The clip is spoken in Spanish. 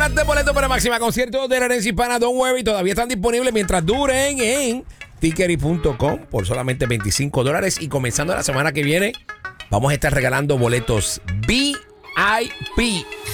ganaste boleto para Máxima Concierto de la Herencia Hispana. Don't worry, todavía están disponibles mientras duren en tickery.com por solamente $25. Y comenzando la semana que viene, vamos a estar regalando boletos VIP